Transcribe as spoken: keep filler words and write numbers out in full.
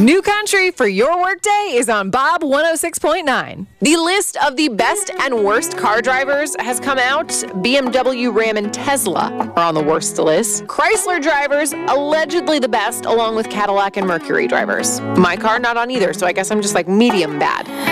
New country for your workday is on Bob one oh six point nine. The list of the best and worst car drivers has come out. B M W, Ram, and Tesla are on the worst list. Chrysler drivers, allegedly the best, along with Cadillac and Mercury drivers. My car, not on either, so I guess I'm just like medium bad.